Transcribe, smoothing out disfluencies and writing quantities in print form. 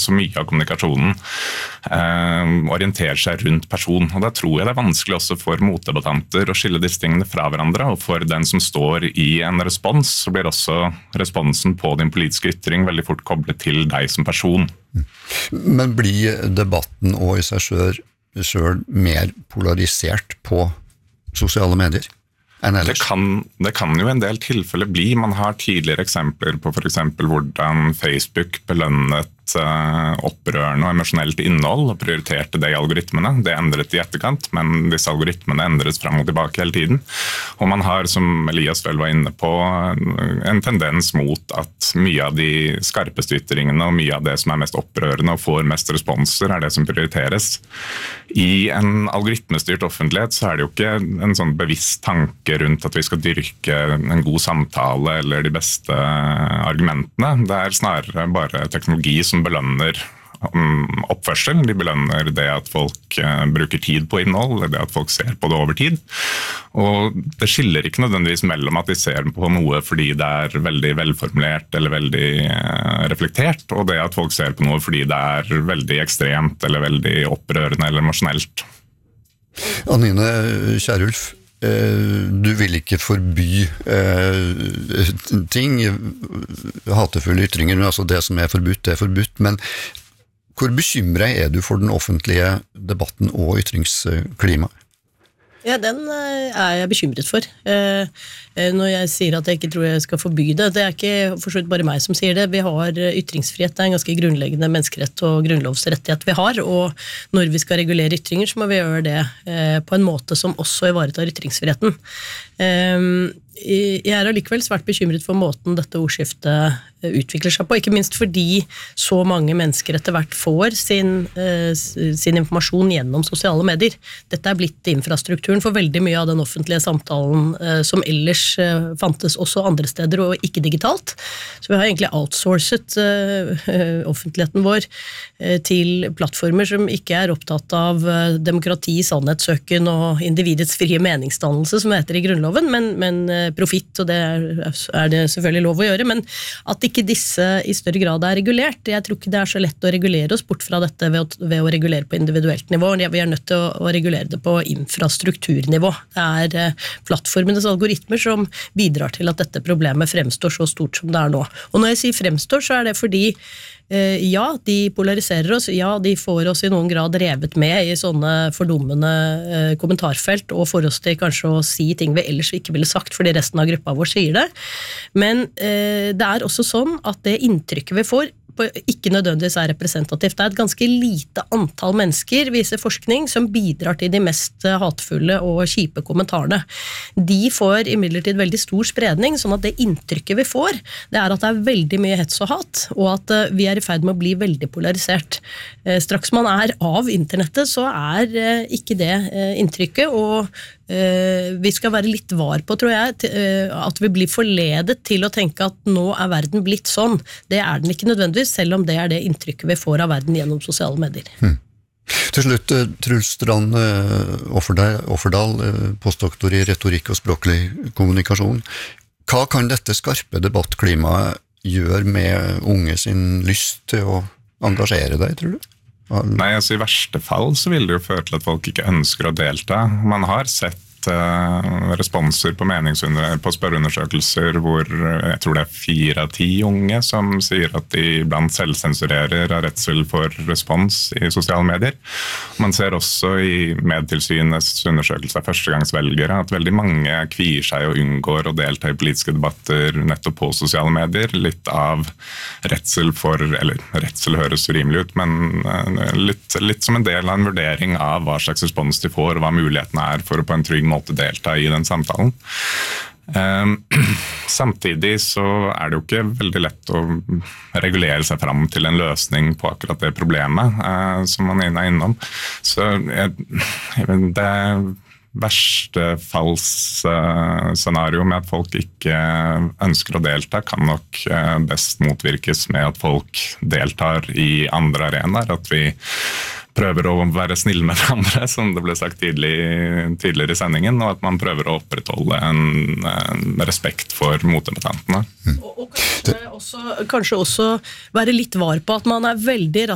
så mye av kommunikasjonen orienterer seg rundt person. Og da tror jeg det vanskelig også for motdebattanter å skille disse tingene fra hverandre, og for den som står i en respons, så blir også responsen på din politiske ytring veldig fort koblet til deg som person. Men blir debatten og i seg selv mer polarisert på sosiale medier enn ellers? Det kan jo en del tilfeller bli. Man har tidligere eksempler på for eksempel hvordan Facebook belønnet opprørende og emosjonelt innhold og prioriterte det i algoritmene. Det endret i etterkant, men disse algoritmene endres frem og tilbake hele tiden. Og man har, som Elias vel var inne på, en tendens mot at mye av de skarpeste ytringene og mye av det som er mest opprørende og får mest responser, er det som prioriteres. I en algoritmestyrt offentlighet så er det jo ikke en sånn bevisst tanke rundt at vi skal dyrke en god samtale eller de beste argumentene. Det er snarere bare teknologi som belønner oppførsel. De belønner det at folk bruker tid på innhold, det at folk ser på det over tid. Og det skiller ikke nødvendigvis mellom at de ser på noe fordi det er veldig velformulert eller veldig reflektert, og det at folk ser på noe fordi det er veldig ekstremt eller veldig opprørende eller emosjonelt. Anine Kierulf, du vil ikke forby ting, hatefulle ytringer, men altså det som er forbudt, men hvor bekymret er du for den offentlige debatten og ytringsklimaet? Ja, den er jeg bekymret for. Når jeg sier at jeg ikke tror jeg skal forby det, det er ikke for så vidt bare meg som sier det. Vi har ytringsfrihet, det er en ganske grunnleggende menneskerett og grunnlovsrettighet vi har, og når vi skal regulere ytringer, så må vi gjøre det på en måte som også ivaretar ytringsfriheten. Jeg er allikevel svært bekymret for måten dette ordskiftet utvikler seg på, ikke minst fordi så mange mennesker etter hvert får sin informasjon gjennom sosiale medier. Dette er blitt infrastrukturen for veldig mye av den offentlige samtalen som ellers fantes også andre steder og ikke digitalt. Så vi har egentlig outsourcet offentligheten vår til plattformer som ikke er opptatt av demokrati, sannhetssøken og individets frie meningsdannelse, som det heter i Grunnloven, men profitt, og det er det selvfølgelig lov å gjøre, men at ikke disse i større grad er regulert. Jeg tror ikke det er så lett å regulere oss bort fra dette ved å regulere på individuelt nivå. Vi er nødt til å regulere det på infrastrukturnivå. Det er plattformenes algoritmer som bidrar til at dette problemet fremstår så stort som det er nå. Og når jeg sier fremstår, så er det fordi ja, de polariserer oss, ja, de får oss i noen grad revet med i sånne fordummende kommentarfelt, og får oss til kanskje å si ting vi ellers ikke ville sagt, fordi resten av gruppa vår sier det. Men det er også sånn at det inntrykket vi får, ikke nødvendigvis er representativt. Det er et ganske lite antall mennesker, viser forskning, som bidrar til de mest hatefulle og kjipe kommentarene. De får imidlertid veldig stor spredning, sånn at det inntrykket vi får, det er at det er veldig mye hets og hat, og at vi er i ferd med å bli veldig polarisert. Straks man er av internettet, så er ikke det inntrykket, og vi skal være litt var på, tror jeg, at vi blir forledet til å tenke at nå er verden blitt sånn. Det er den ikke nødvendigvis, selv om det er det inntrykket vi får av verden gjennom sosiale medier. Til slutt, Truls Strand Offerdal, postdoktor i retorikk og språklig kommunikasjon. Hva kan dette skarpe debattklimaet gjøre med unge sin lyst til å engasjere deg, tror du? Nei, altså i verste fall så vil det jo føre til at folk ikke ønsker å delta. Man har sett responser på spørreundersøkelser hvor jeg tror det er 4 av 10 unge som sier at de blant selvsensurerer av redsel for respons i sosiale medier. Man ser også i Medtilsynets undersøkelse av førstegangsvelgere at veldig mange kvier seg og unngår å delta i politiske debatter nettopp på sosiale medier. Litt av redsel eller redsel høres urimelig ut, men litt som en del av en vurdering av hva slags respons de får og hva mulighetene er for å på en trygg måte delta i den samtalen. Samtidig så er det jo ikke veldig lett å regulere seg fram til en løsning på akkurat det problemet som man er innom. Så det verste fallsscenario med at folk ikke ønsker å delta kan nok best motvirkes med at folk deltar i andre arenaer, at vi prøver å være snille med hverandre, som det ble sagt tidligere i sendingen, og at man prøver å opprettholde en respekt for motdebattantene. Og kanskje også være litt var på at man er veldig